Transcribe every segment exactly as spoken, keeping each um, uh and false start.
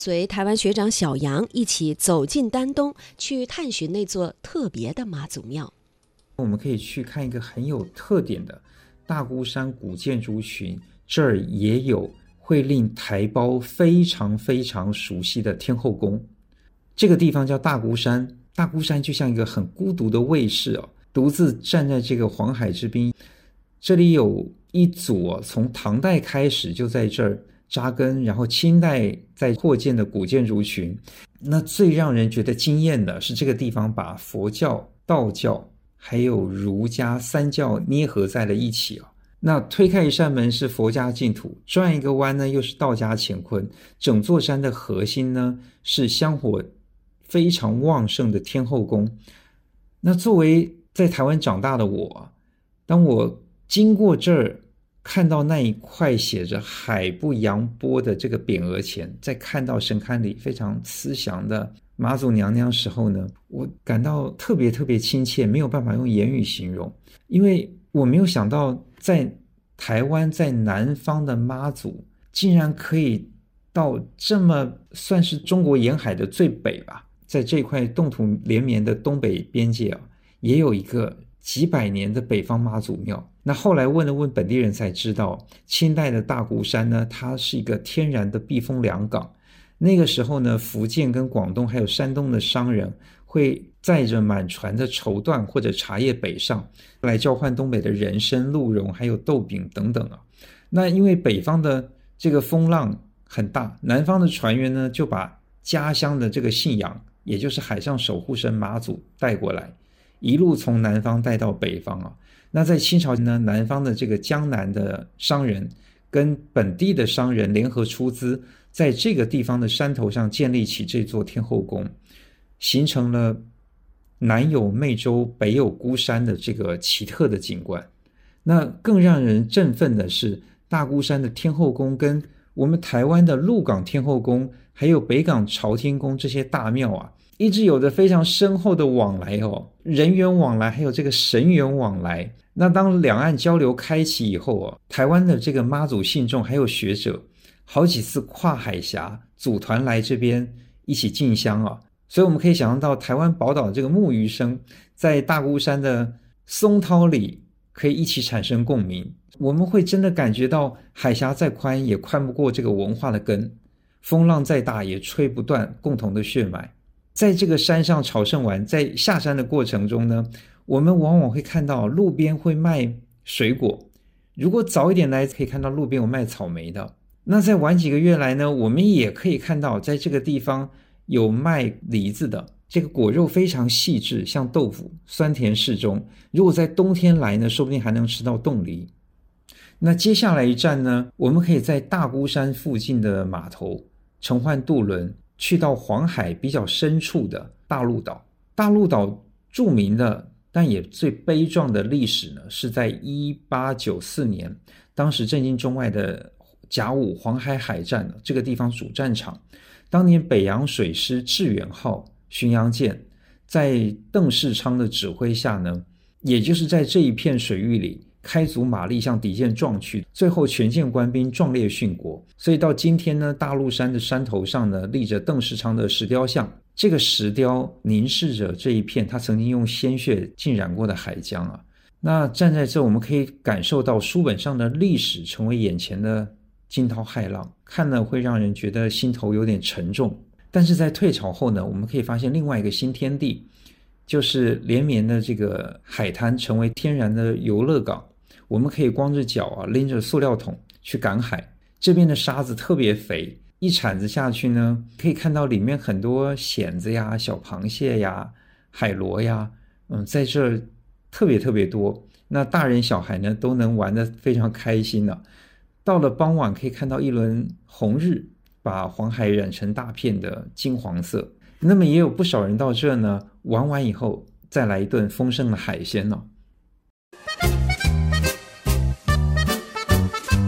随台湾学长小杨一起走进丹东，去探寻那座特别的妈祖庙。 我们可以去看一个很有特点的大孤山古建筑群，这儿也有会令台胞非常非常熟悉的天后宫。这个地方叫大孤山，大孤山就像一个很孤独的卫士哦，独自站在这个黄海之滨。这里有一组哦，从唐代开始就在这儿扎根，然后清代在扩建的古建筑群。那最让人觉得惊艳的是，这个地方把佛教、道教还有儒家三教捏合在了一起啊。那推开一扇门是佛家净土，转一个弯呢又是道家乾坤。整座山的核心呢是香火非常旺盛的天后宫。那作为在台湾长大的我，当我经过这儿，看到那一块写着海不扬波的这个匾额前，再看到神龛里非常慈祥的妈祖娘娘时候呢，我感到特别特别亲切，没有办法用言语形容。因为我没有想到在台湾，在南方的妈祖竟然可以到这么算是中国沿海的最北吧，在这块冻土连绵的东北边界啊，也有一个几百年的北方妈祖庙。那后来问了问本地人才知道，清代的大孤山呢，它是一个天然的避风良港。那个时候呢，福建跟广东还有山东的商人会载着满船的绸缎或者茶叶北上，来交换东北的人参、鹿茸还有豆饼等等啊。那因为北方的这个风浪很大，南方的船员呢就把家乡的这个信仰，也就是海上守护神妈祖带过来，一路从南方带到北方啊。那在清朝呢，南方的这个江南的商人跟本地的商人联合出资，在这个地方的山头上建立起这座天后宫，形成了南有湄洲北有孤山的这个奇特的景观。那更让人振奋的是，大孤山的天后宫跟我们台湾的鹿港天后宫还有北港朝天宫这些大庙啊，一直有着非常深厚的往来哦，人员往来还有这个神员往来。那当两岸交流开启以后啊，台湾的这个妈祖信众还有学者好几次跨海峡组团来这边一起进香啊。所以我们可以想象到，台湾宝岛的这个木鱼声在大孤山的松涛里可以一起产生共鸣。我们会真的感觉到，海峡再宽也宽不过这个文化的根，风浪再大也吹不断共同的血脉。在这个山上朝圣完，在下山的过程中呢，我们往往会看到路边会卖水果。如果早一点来，可以看到路边有卖草莓的。那再晚几个月来呢，我们也可以看到在这个地方有卖梨子的，这个果肉非常细致，像豆腐，酸甜适中。如果在冬天来呢，说不定还能吃到冻梨。那接下来一站呢，我们可以在大孤山附近的码头乘换渡轮，去到黄海比较深处的大陆岛。大陆岛著名的但也最悲壮的历史呢，是在一八九四年，当时震惊中外的甲午黄海海战，这个地方主战场。当年北洋水师致远号巡洋舰在邓世昌的指挥下呢，也就是在这一片水域里开足马力向敌舰撞去，最后全舰官兵壮烈殉国。所以到今天呢，大鹿山的山头上呢，立着邓世昌的石雕像。这个石雕凝视着这一片他曾经用鲜血浸染过的海疆啊。那站在这，我们可以感受到书本上的历史成为眼前的惊涛骇浪，看了会让人觉得心头有点沉重。但是在退潮后呢，我们可以发现另外一个新天地，就是连绵的这个海滩成为天然的游乐港。我们可以光着脚啊，拎着塑料桶去赶海。这边的沙子特别肥，一铲子下去呢，可以看到里面很多蚬子呀、小螃蟹呀、海螺呀，嗯，在这儿特别特别多。那大人小孩呢，都能玩得非常开心啊。到了傍晚，可以看到一轮红日，把黄海染成大片的金黄色。那么也有不少人到这呢，玩完以后再来一顿丰盛的海鲜呢、哦。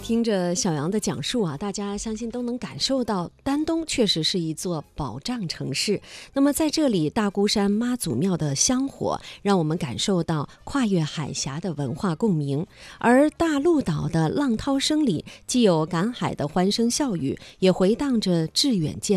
听着小杨的讲述啊，大家相信都能感受到丹东确实是一座宝藏城市。那么在这里，大孤山妈祖庙的香火让我们感受到跨越海峡的文化共鸣，而大陆岛的浪涛声里，既有赶海的欢声笑语，也回荡着致远见